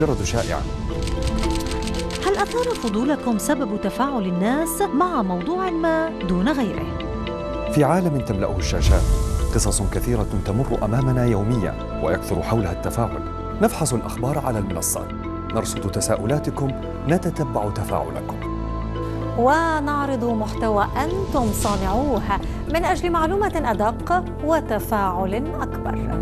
مجرد شائعة. هل أثار فضولكم سبب تفاعل الناس مع موضوع ما دون غيره؟ في عالم تملأه الشاشات قصص كثيرة تمر أمامنا يوميا ويكثر حولها التفاعل. نفحص الأخبار على المنصات، نرصد تساؤلاتكم، نتتبع تفاعلكم، ونعرض محتوى أنتم صانعوه من أجل معلومة أدق وتفاعل أكبر.